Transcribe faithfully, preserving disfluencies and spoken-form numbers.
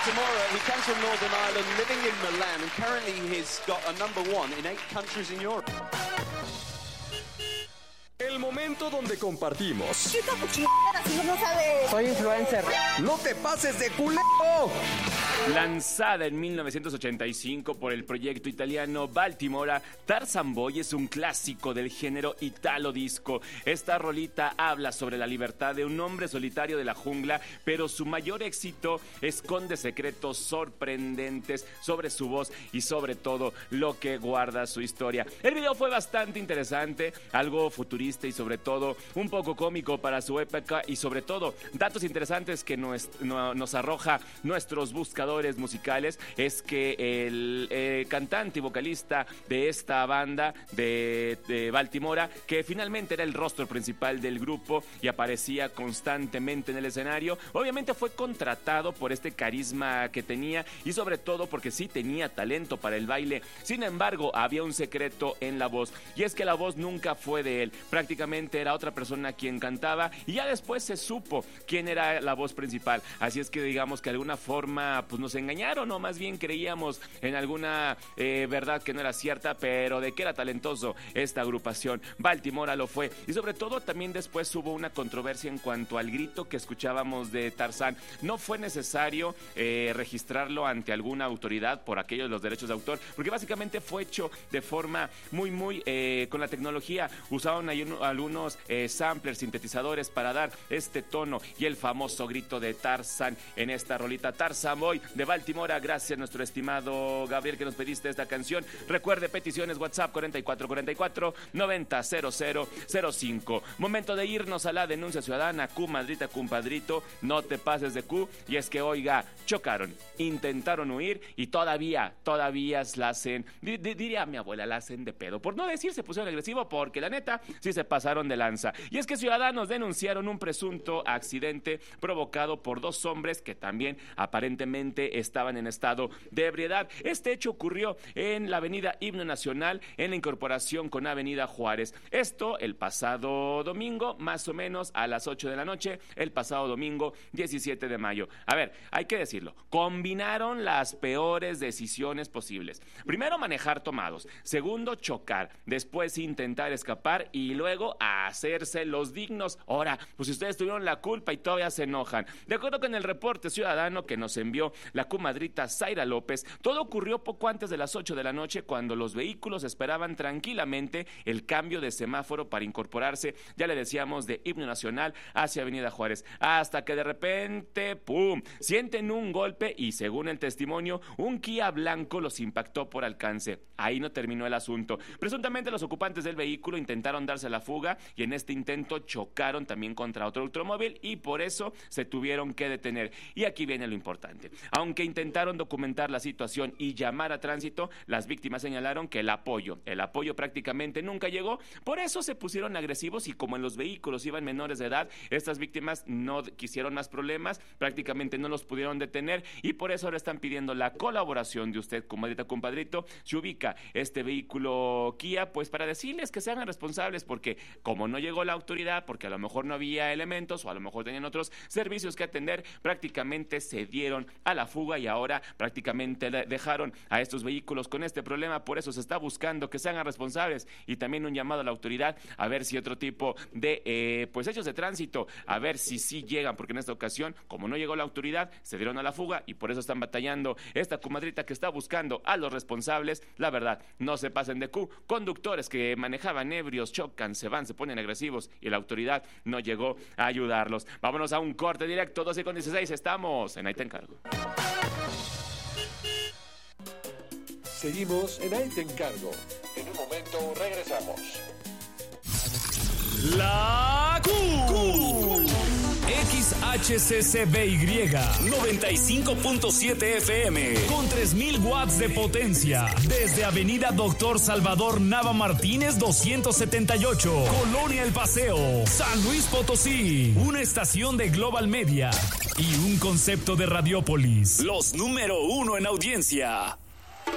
Baltimora. He comes from Northern Ireland, living in Milan, and currently he's got a number one in eight countries in Europe. El momento donde compartimos. Chica, pues chingada, si no sabes. Soy influencer. ¡No te pases de culero! Lanzada en mil novecientos ochenta y cinco por el proyecto italiano Baltimora, Tarzan Boy es un clásico del género italo disco. Esta rolita habla sobre la libertad de un hombre solitario de la jungla, pero su mayor éxito esconde secretos sorprendentes sobre su voz y sobre todo lo que guarda su historia. El video fue bastante interesante, algo futurista y sobre todo un poco cómico para su época, y sobre todo datos interesantes que nos, no, nos arroja nuestros buscadores musicales es que el eh, cantante y vocalista de esta banda de, de Baltimora, que finalmente era el rostro principal del grupo y aparecía constantemente en el escenario, obviamente fue contratado por este carisma que tenía y sobre todo porque sí tenía talento para el baile. Sin embargo, había un secreto en la voz, y es que la voz nunca fue de él, prácticamente era otra persona quien cantaba, y ya después se supo quién era la voz principal. Así es que digamos que de alguna forma pues nos engañaron, o más bien creíamos en alguna eh, verdad que no era cierta, pero de que era talentoso esta agrupación. Baltimora lo fue, y sobre todo también después hubo una controversia en cuanto al grito que escuchábamos de Tarzán. No fue necesario eh, registrarlo ante alguna autoridad por aquello de los derechos de autor, porque básicamente fue hecho de forma muy muy eh, con la tecnología. Usaban ahí un, algunos eh, samplers, sintetizadores para dar este tono y el famoso grito de Tarzán en esta rolita Tarzan Boy de Baltimora. Gracias, nuestro estimado Gabriel, que nos pediste esta canción. Recuerde, peticiones WhatsApp cuatro cuatro cuatro cuatro noventa cero cero cero cinco. Momento de irnos a la denuncia ciudadana. Q, madrita, compadrito, no te pases de Q. Y es que, oiga, chocaron, intentaron huir y todavía, todavía la hacen, di, di, diría mi abuela, la hacen de pedo. Por no decir se pusieron agresivo, porque la neta sí se pasaron de lanza. Y es que ciudadanos denunciaron un presunto accidente provocado por dos hombres que también aparentemente estaban en estado de ebriedad. Este hecho ocurrió en la avenida Himno Nacional, en la incorporación con avenida Juárez. Esto el pasado domingo, más o menos a las ocho de la noche, el pasado domingo diecisiete de mayo. A ver, hay que decirlo, combinaron las peores decisiones posibles. Primero, manejar tomados. Segundo, chocar. Después, intentar escapar y luego hacerse los dignos. Ahora, pues si ustedes tuvieron la culpa y todavía se enojan. De acuerdo con el reporte ciudadano que nos envió la comadrita Zaira López, todo ocurrió poco antes de las ocho de la noche, cuando los vehículos esperaban tranquilamente el cambio de semáforo para incorporarse, ya le decíamos, de Himno Nacional hacia avenida Juárez, hasta que de repente, ¡pum!, sienten un golpe y, según el testimonio, un Kia blanco los impactó por alcance. Ahí no terminó el asunto. Presuntamente los ocupantes del vehículo intentaron darse la fuga y en este intento chocaron también contra otro automóvil y por eso se tuvieron que detener. Y aquí viene lo importante. Aunque intentaron documentar la situación y llamar a tránsito, las víctimas señalaron que el apoyo, el apoyo prácticamente nunca llegó. Por eso se pusieron agresivos y como en los vehículos iban menores de edad, estas víctimas no quisieron más problemas, prácticamente no los pudieron detener y por eso ahora están pidiendo la colaboración de usted, comadrita, compadrito. Se ubica este vehículo Kia, pues para decirles que se hagan responsables, porque como no llegó la autoridad, porque a lo mejor no había elementos o a lo mejor tenían otros servicios que atender, prácticamente se dieron a la fuga y ahora prácticamente dejaron a estos vehículos con este problema. Por eso se está buscando que se hagan responsables y también un llamado a la autoridad a ver si otro tipo de eh, pues hechos de tránsito, a ver si sí llegan, porque en esta ocasión, como no llegó la autoridad, se dieron a la fuga y por eso están batallando. Esta comadrita que está buscando a los responsables, la verdad, no se pasen de Q. Conductores que manejaban ebrios chocan, se van, se ponen agresivos y la autoridad no llegó a ayudarlos. Vámonos a un corte directo, doce con dieciséis, estamos en Ahí Te Encargo. Seguimos en Ahí Te Encargo. En un momento regresamos. La Q. Q. X H C C B Y noventa y cinco punto siete F M con tres mil watts de potencia desde Avenida Doctor Salvador Nava Martínez doscientos setenta y ocho, Colonia El Paseo, San Luis Potosí. Una estación de Global Media y un concepto de Radiópolis. Los número uno en audiencia.